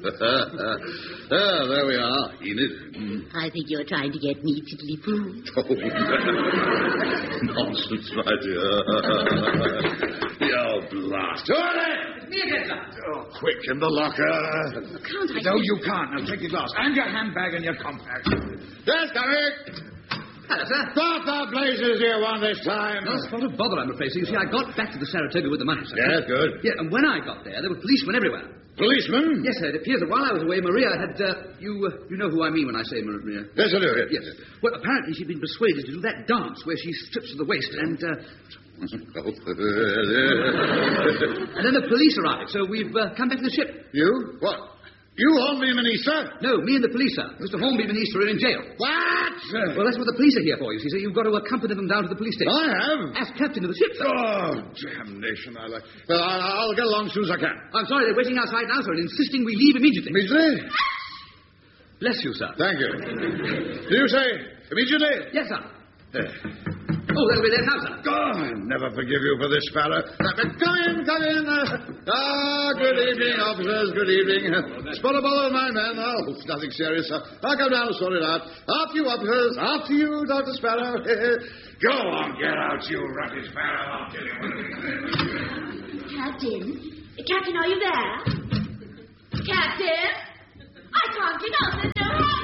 There we are, Enid. I think you're trying to get me tiddly-poo. Oh, nonsense, my dear. You're blast. Me again, sir. Oh, quick, in the locker. Can't I... No, you can't. Now take your glass and your handbag and your compact. Yes, Derek. Hello, sir. What the blazes do you want this time? No spot of bother, I'm afraid. So you see, I got back to the Saratoga with the money, sir. Yeah, good. Yeah, and when I got there were policemen everywhere. Policeman? Yes, sir. It appears that while I was away, Maria had, you know who I mean when I say Maria. Yes, I do. Yes. Well, apparently she'd been persuaded to do that dance where she strips to the waist and, and then the police arrived, so we've come back to the ship. You? What? You, Hornby and Manisa? No, me and the police, sir. Mr. Hornby and Manisa are in jail. What? Well, that's what the police are here for, you see, so you've got to accompany them down to the police station. I have. As captain of the ship, sir. Oh, damnation. Well, I'll get along as soon as I can. I'm sorry, they're waiting outside now, sir, and insisting we leave immediately. Immediately? Bless you, sir. Thank you. Do you say immediately? Yes, sir. Oh, they'll be there now, sir. Oh, I never forgive you for this, Sparrow. Come in. Good evening, officers. Good evening. Spot a bother of my men. Oh, it's nothing serious, sir. I'll come down and sort it out. After you, officers. After you, Dr. Sparrow. Go on, get out, you rotten Sparrow. I'll tell you what. Captain, are you there? Captain? I can't get out. There's no help.